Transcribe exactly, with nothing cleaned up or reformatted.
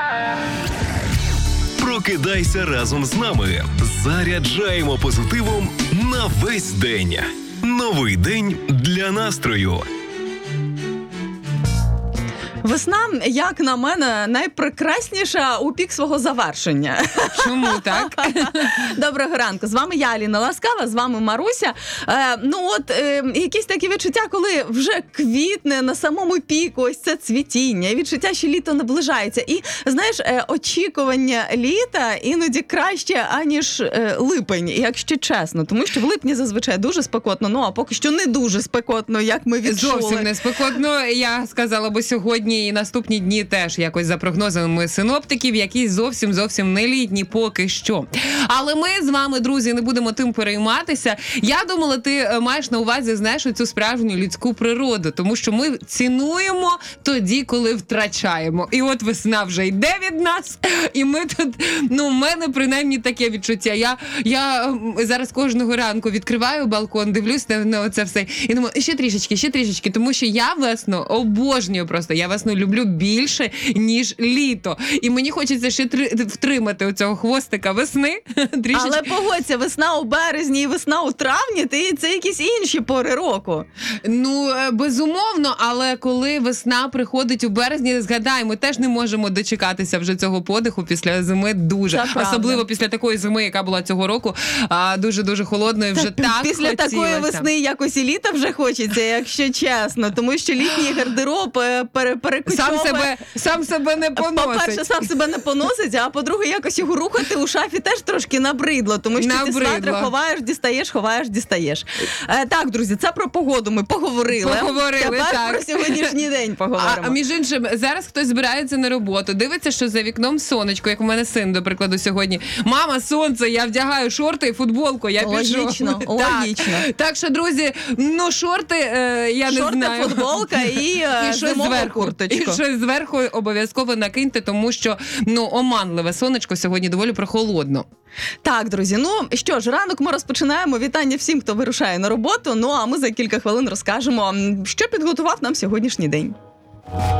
Прокидайся разом з нами. Заряджаємо позитивом на весь день. Новий день для настрою. Весна, як на мене, найпрекрасніша у пік свого завершення. Чому так? Доброго ранку. З вами я, Аліна Ласкава, з вами Маруся. Е, ну от, е, якісь такі відчуття, коли вже квітне на самому піку, ось це цвітіння, і відчуття, що літо наближається. І, знаєш, е, очікування літа іноді краще, аніж е, липень, якщо чесно. Тому що в липні зазвичай дуже спекотно, ну а поки що не дуже спекотно, як ми відчули. Зовсім не спекотно, я сказала, бо сьогодні і наступні дні теж якось за прогнозами синоптиків, якісь зовсім-зовсім не літні поки що. Але ми з вами, друзі, не будемо тим перейматися. Я думала, ти маєш на увазі, знаєш, цю справжню людську природу, тому що ми цінуємо тоді, коли втрачаємо. І от весна вже йде від нас, і ми тут, ну, в мене принаймні таке відчуття. Я, я зараз кожного ранку відкриваю балкон, дивлюсь на, на це все, і думаю, ще трішечки, ще трішечки, тому що я весну обожнюю просто, я весну люблю більше, ніж літо. І мені хочеться ще три, втримати оцього хвостика весни. Трішечки. Але погодься, весна у березні і весна у травні, ти, це якісь інші пори року. Ну, безумовно, але коли весна приходить у березні, згадай, ми теж не можемо дочекатися вже цього подиху після зими дуже. Особливо після такої зими, яка була цього року, дуже-дуже холодною, вже так, так після хотілося. Такої весни якось і літа вже хочеться, якщо чесно. Тому що літній гардероб пере, перекочовує. Сам себе, сам себе не поносить. По-перше, сам себе не поносить, а по-друге, якось його рухати у шафі теж трошки набридло. Тому що набридло. Ти светри ховаєш, дістаєш, ховаєш, дістаєш. Е, так, друзі, це про погоду ми поговорили. Поговорили, Тепер так. про сьогоднішній день поговоримо. А, а між іншим, зараз хтось збирається на роботу, дивиться, що за вікном сонечко, як у мене син, до прикладу, сьогодні. Мама, сонце, я вдягаю шорти і футболку, я пішов. Логічно, логічно. Так, так що, друзі, ну, шорти, е, я шорти, не знаю. Шорти, футболка і, е, і щось зверху. Курточку. І щось зверху обов'язково накиньте, тому що, ну, оманливе сонечко сьогодні доволі прохолодно. Так, друзі, ну що ж, ранок ми розпочинаємо. Вітання всім, хто вирушає на роботу. Ну, а ми за кілька хвилин розкажемо, що підготував нам сьогоднішній день.